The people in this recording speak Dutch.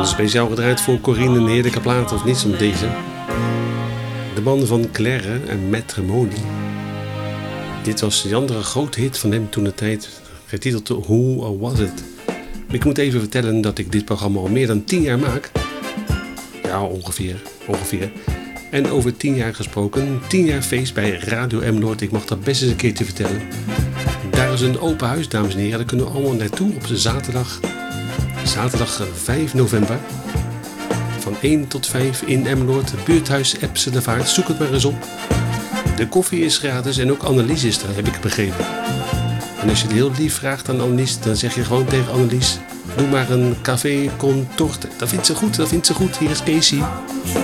Speciaal gedraaid voor Corine, een heerlijke plaat of niet zo'n deze. De man van Claire en Matrimony. Dit was de andere grote hit van hem toen de tijd, getiteld Who Was It? Ik moet even vertellen dat ik dit programma al meer dan 10 jaar maak. Ja, ongeveer. En over 10 jaar gesproken, 10 jaar feest bij Radio Emmeloord. Ik mag dat best eens een keertje vertellen. Daar is een open huis, dames en heren. Daar kunnen we allemaal naartoe op zaterdag 5 november. Van 1 tot 5 in Emmeloord, buurthuis Epse de Vaart. Zoek het maar eens op. De koffie is gratis en ook Annelies is er, heb ik begrepen. En als je het heel lief vraagt aan Annelies, dan zeg je gewoon tegen Annelies: doe maar een café con torte. Dat vindt ze goed. Hier is Casey.